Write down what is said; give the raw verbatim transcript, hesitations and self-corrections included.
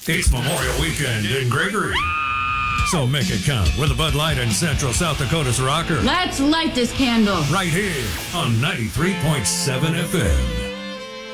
It's Memorial Weekend in Gregory. So make it count with a Bud Light and Central South Dakota's rocker. Let's light this candle. Right here on ninety-three point seven F M.